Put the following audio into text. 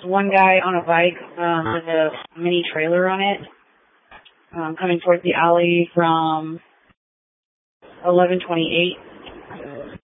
one guy on a bike with a mini trailer on it coming towards the alley from 1128.